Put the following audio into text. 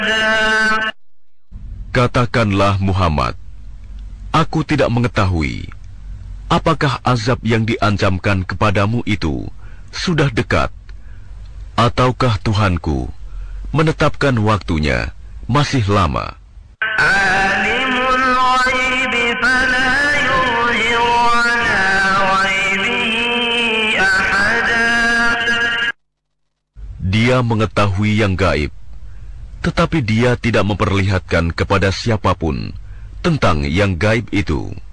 Katakanlah Muhammad, aku tidak mengetahui apakah azab yang diancamkan kepadamu itu sudah dekat, ataukah Tuhanku menetapkan waktunya masih lama. Dia mengetahui yang gaib, tetapi dia tidak memperlihatkan kepada siapapun tentang yang gaib itu.